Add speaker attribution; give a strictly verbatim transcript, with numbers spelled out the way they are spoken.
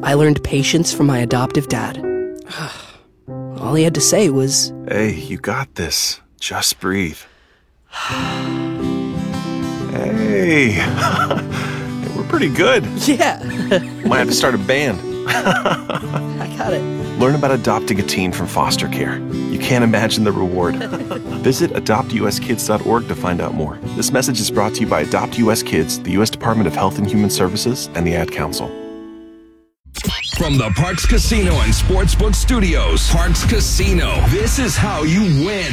Speaker 1: I learned patience from my adoptive dad. All he had to say was,
Speaker 2: "Hey, you got this. Just breathe." Hey, we're pretty good.
Speaker 1: yeah,
Speaker 2: Might have to start a band.
Speaker 1: I got it.
Speaker 2: Learn about adopting a teen from foster care. You can't imagine the reward. Visit adopt u s kids dot org to find out more. This message is brought to you by Adopt U S Kids, the U S Department of Health and Human Services, and the Ad Council.
Speaker 3: From the Parx Casino and Sportsbook Studios, Parx Casino, this is how you win.